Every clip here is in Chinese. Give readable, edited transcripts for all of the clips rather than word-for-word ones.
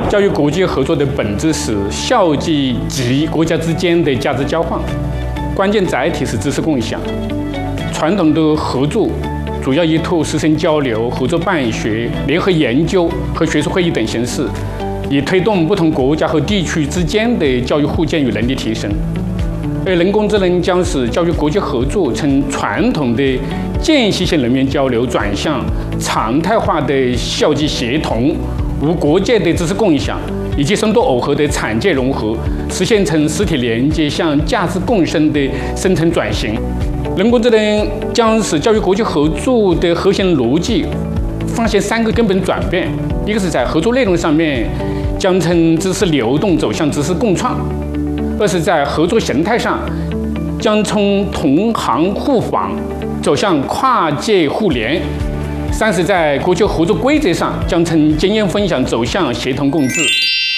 教育国际合作的本质是校际及国家之间的价值交换，关键载体是知识共享。传统的合作主要依托师生交流、合作办学、联合研究和学术会议等形式，以推动不同国家和地区之间的教育互鉴与能力提升。而人工智能将使教育国际合作从传统的间隙性人员交流转向常态化的校际协同、无国界的知识共享以及深度耦合的产界融合，实现从实体连接向价值共生的深层转型。人工智能将使教育国际合作的核心逻辑发现3个根本转变：一个是在合作内容上面将从知识流动走向知识共创；二是在合作形态上将从同行互访走向跨界互联；三是在国际合作规则上将从经验分享走向协同共治。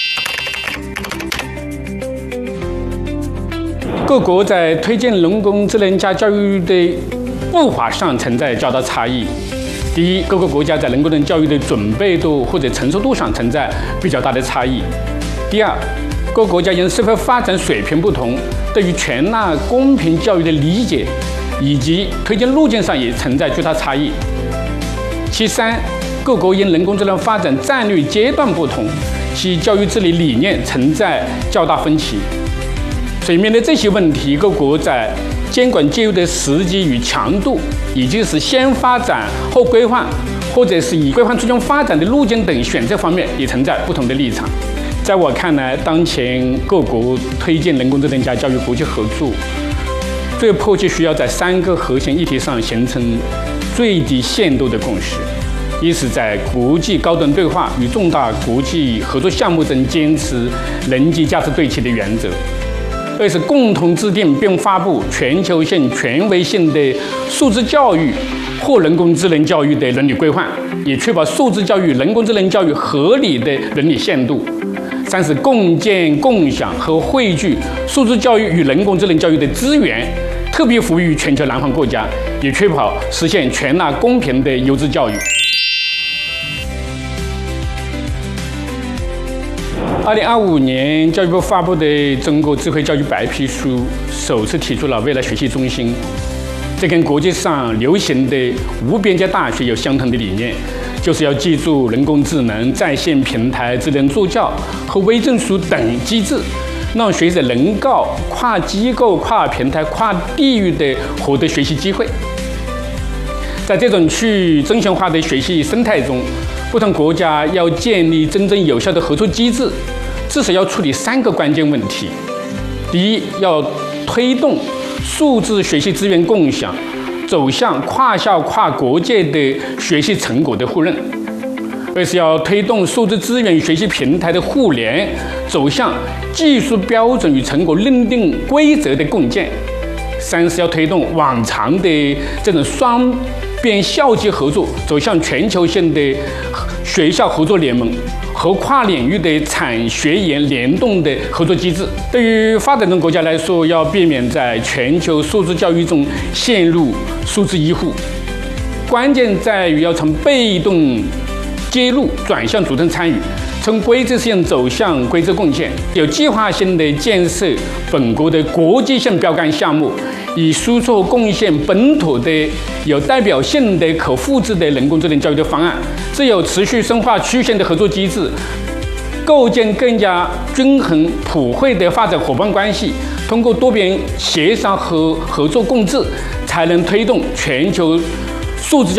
各国在推进人工智能加教育的步伐上存在较大差异。第一，各个国家在人工智能教育的准备度或者成熟度上存在比较大的差异。第二，各国家因社会发展水平不同，对于全纳公平教育的理解以及推进路径上也存在巨大差异。其三，各国因人工智能发展战略阶段不同，其教育治理理念存在较大分歧。所以面对这些问题，各国在监管介入的时机与强度，以及是先发展后规范，或者是以规范促进发展的路径等选择方面，也存在不同的立场。在我看来，当前各国推进人工智能加教育国际合作，最迫切需要在3个核心议题上形成最低限度的共识：一是在国际高端对话与重大国际合作项目中坚持人机价值对齐的原则；二是共同制定并发布全球性、权威性的数字教育或人工智能教育的伦理规范，以确保数字教育、人工智能教育合理的伦理限度；三是共建、共享和汇聚数字教育与人工智能教育的资源，特别服务于全球南方国家，以确保实现全纳公平的优质教育。2025年，教育部发布的《中国智慧教育白皮书》首次提出了未来学习中心，这跟国际上流行的无边界大学有相同的理念，就是要借助人工智能、在线平台、智能助教和微证书等机制，让学生能够跨机构、跨平台、跨地域的获得学习机会。在这种去中心化的学习生态中，不同国家要建立真正有效的合作机制，至少要处理3个关键问题：第一，要推动数字学习资源共享，走向跨校跨国界的学习成果的互认；二是要推动数字资源与学习平台的互联，走向技术标准与成果认定规则的共建；三是要推动往常的这种双边校际合作，走向全球性的学校合作联盟和跨领域的产学研联动的合作机制。对于发展中国家来说，要避免在全球数字教育中陷入数字依附，关键在于要从被动介入转向主动参与，从规则性走向规则共建，有计划性的建设本国的国际性标杆项目，以输出贡献本土的有代表性的可复制的人工智能教育的方案，只有持续深化区域性的合作机制，构建更加均衡普惠的发展伙伴关系，通过多边协商和合作共治，才能推动全球数字教育